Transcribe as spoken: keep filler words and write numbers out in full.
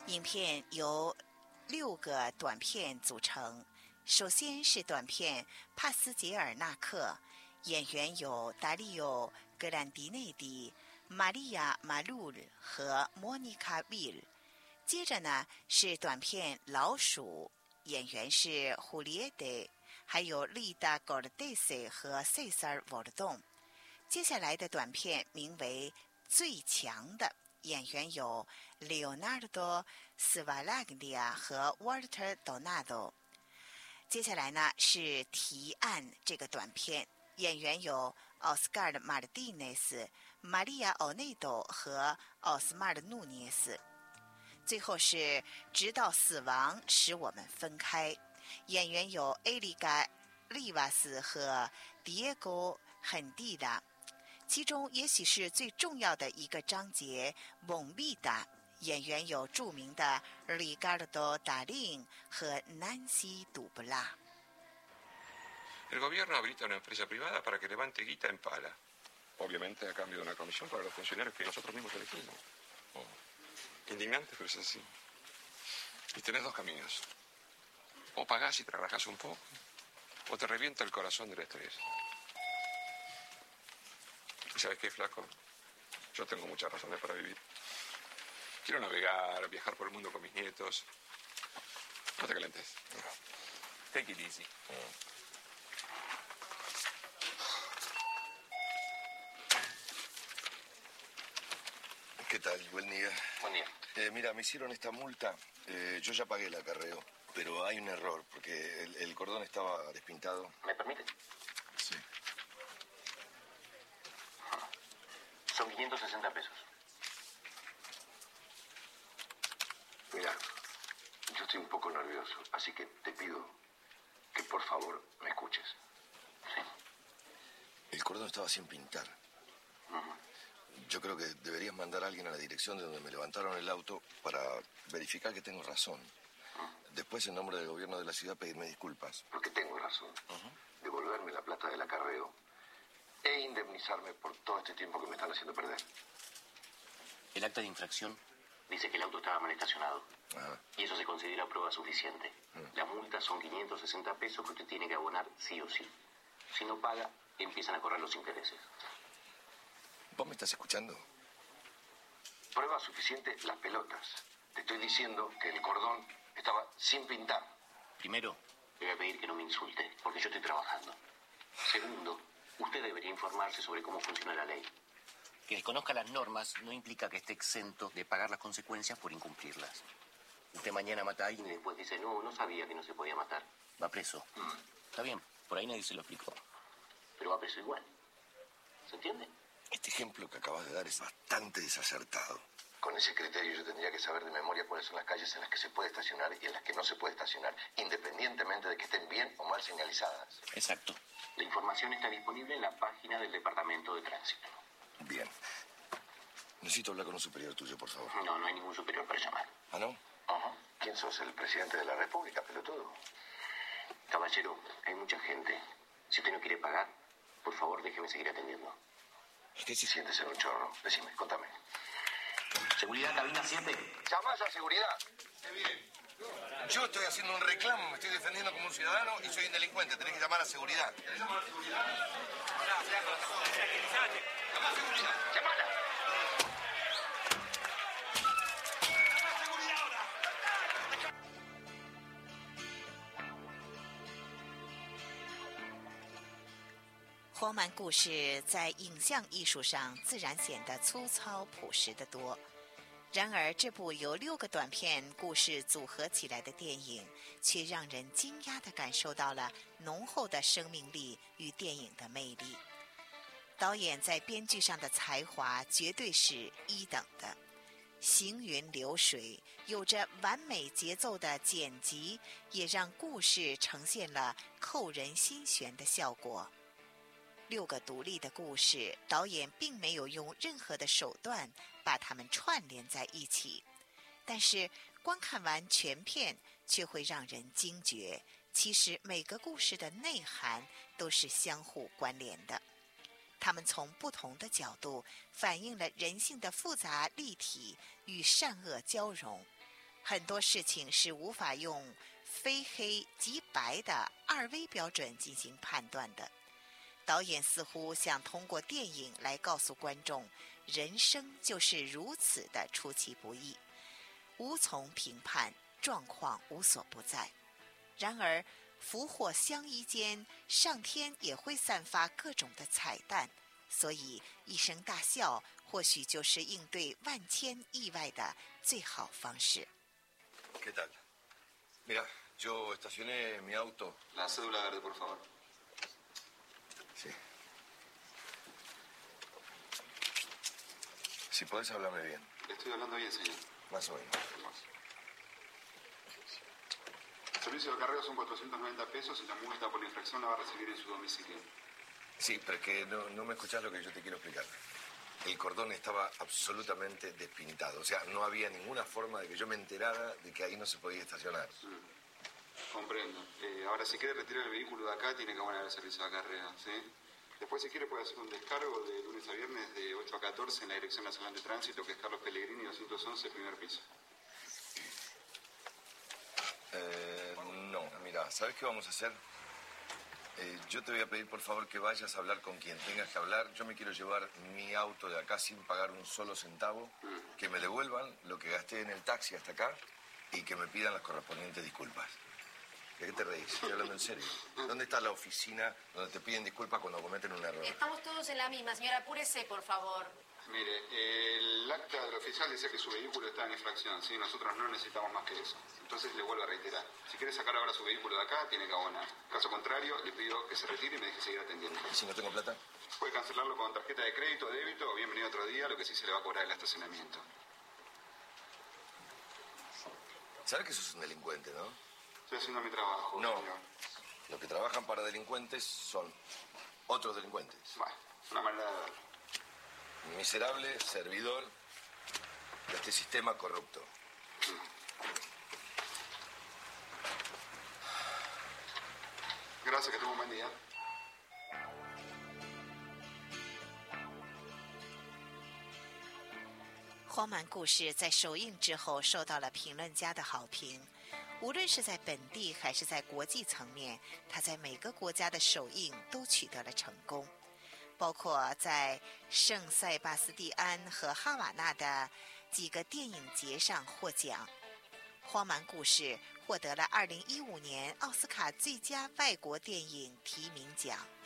影片由六个短片组成。首先是短片《帕斯捷尔纳克》，演员有达利欧·格兰迪内迪、玛利亚·马路尔和莫妮卡·维尔。接着呢是短片《老鼠》，演员是胡列德，还有丽达·戈尔戴斯和塞萨尔·沃尔顿。接下来的短片名为《最强的》，演员有里奥纳多·斯瓦拉格利亚和沃尔特·多纳多。接下来呢是提案这个短片，演员有奥斯卡尔·马尔蒂内斯、玛利亚·奥内多和奥斯马尔·努涅斯。最后是直到死亡使我们分开，演员有埃里嘎·利瓦斯和迪耶戈·亨蒂达。其中也许是最重要的一个章节蒙密达，演员有著名的里卡尔多·达林和南希·杜布拉。 El gobierno habilita una empresa privada para que levante guita en pala. Obviamente a cambio de una comisión para los funcionarios que nosotros mismos elegimos. Oh. Indignante, pero es así. Y tenés dos caminos. O pagás y trabajás un poco, o te revienta el corazón del estrés. ¿Y sabes qué, flaco? Yo tengo muchas razones para vivir. Quiero navegar, viajar por el mundo con mis nietos. No te calentes. Take it easy. ¿Qué tal? Buen día. Buen día. Eh, mira, me hicieron esta multa. Eh, yo ya pagué el acarreo, pero hay un error, porque el, el cordón estaba despintado. ¿Me permite? Sí. Son quinientos sesenta pesos. Mira, yo estoy un poco nervioso, así que te pido que por favor me escuches. Sí. El cordón estaba sin pintar. Uh-huh. Yo creo que deberías mandar a alguien a la dirección de donde me levantaron el auto para verificar que tengo razón. Uh-huh. Después, en nombre del gobierno de la ciudad, pedirme disculpas. Porque tengo razón. Uh-huh. Devolverme la plata del acarreo e indemnizarme por todo este tiempo que me están haciendo perder. El acta de infracción dice que el auto estaba mal estacionado. Ajá. Y eso se considera prueba suficiente. Mm. La multa son quinientos sesenta pesos que usted tiene que abonar sí o sí. Si no paga, empiezan a correr los intereses. ¿Vos me estás escuchando? Prueba suficiente las pelotas. Te estoy diciendo que el cordón estaba sin pintar. Primero, le voy a pedir que no me insulte, porque yo estoy trabajando. Segundo, usted debería informarse sobre cómo funciona la ley. que desconozca las normas no implica que esté exento de pagar las consecuencias por incumplirlas. Usted mañana mata a alguien Y después dice, no, no sabía que no se podía matar. va preso. Mm. Está bien, por ahí nadie se lo explicó. Pero va preso igual. ¿Se entiende? Este ejemplo que acabas de dar es bastante desacertado. Con ese criterio yo tendría que saber de memoria cuáles son las calles en las que se puede estacionar y en las que no se puede estacionar, independientemente de que estén bien o mal señalizadas. Exacto. La información está disponible en la página del Departamento de Tránsito. Bien. Necesito hablar con un superior tuyo, por favor. No, no hay ningún superior para llamar. ¿Ah, no? Ajá. ¿Quién sos? ¿El presidente de la República, pelotudo? Caballero, hay mucha gente. Si usted no quiere pagar, por favor déjeme seguir atendiendo. Es que si... Siéntese en un chorro. Decime, contame. Seguridad, cabina siete. ¿Llamás a seguridad? Yo estoy haciendo un reclamo, me estoy defendiendo como un ciudadano y soy un delincuente. Tenés que llamar a seguridad. ¡Llamá a seguridad! ¡Llamala! 《荒蛮故事》在影像艺术上自然显得粗糙朴实得多。然而，这部由六个短片故事组合起来的电影，却让人惊讶地感受到了浓厚的生命力与电影的魅力。导演在编剧上的才华绝对是一等的，行云流水，有着完美节奏的剪辑，也让故事呈现了扣人心弦的效果。六个独立的故事，导演并没有用任何的手段把它们串联在一起，但是观看完全片却会让人惊觉，其实每个故事的内涵都是相互关联的，它们从不同的角度反映了人性的复杂立体与善恶交融。 很多事情是无法用非黑即白的二维标准进行判断的。导演似乎想通过电影来告诉观众，人生就是如此的出其不意，无从评判，状况无所不在。然而福祸相依间，上天也会散发各种的彩蛋，所以一声大笑或许就是应对万千意外的最好方式。 ¿Qué tal? Mira, yo estacioné mi auto. La cédula verde, por favor. Sí. Si podés hablarme bien. Le estoy hablando bien, señor. Más o menos. El servicio de carrera son cuatrocientos noventa pesos y la multa por la infracción la va a recibir en su domicilio. Sí, pero es que no, no me escuchás lo que yo te quiero explicar. El cordón estaba absolutamente despintado. O sea, no había ninguna forma de que yo me enterara de que ahí no se podía estacionar. Mm. Comprendo. Eh, ahora, si quiere retirar el vehículo de acá, tiene que abonar el servicio de carrera, ¿sí? Después, si quiere, puede hacer un descargo de lunes a viernes de ocho a catorce en la Dirección Nacional de Tránsito, que es Carlos Pellegrini, doscientos once, primer piso. Eh, no, mira, ¿sabes qué vamos a hacer? Eh, yo te voy a pedir, por favor, que vayas a hablar con quien tengas que hablar. Yo me quiero llevar mi auto de acá sin pagar un solo centavo, que me devuelvan lo que gasté en el taxi hasta acá y que me pidan las correspondientes disculpas. ¿De qué te reís? Estoy hablando en serio. ¿Dónde está la oficina donde te piden disculpas cuando cometen un error? Estamos todos en la misma, señora. Apúrese, por favor. Mire, el acta del oficial dice que su vehículo está en infracción, ¿sí? Nosotros no necesitamos más que eso. Entonces le vuelvo a reiterar. Si quiere sacar ahora su vehículo de acá, tiene que abonar. Caso contrario, le pido que se retire y me deje seguir atendiendo. ¿Y si no tengo plata? Puede cancelarlo con tarjeta de crédito o débito o bienvenido otro día, lo que sí se le va a cobrar el estacionamiento. ¿Sabes que sos un delincuente, no? Estoy haciendo mi trabajo, No. señor. Los que trabajan para delincuentes son otros delincuentes. Bueno, una manera de verlo. Miserable servidor de este sistema corrupto. Gracias, que tenga un buen día. 《荒蛮故事》在首映之后受到了评论家的好评，无论是在本地还是在国际层面，它在每个国家的首映都取得了成功，包括在圣塞巴斯蒂安和哈瓦那的几个电影节上获奖。《荒蛮故事》获得了二零一五年奥斯卡最佳外国电影提名奖。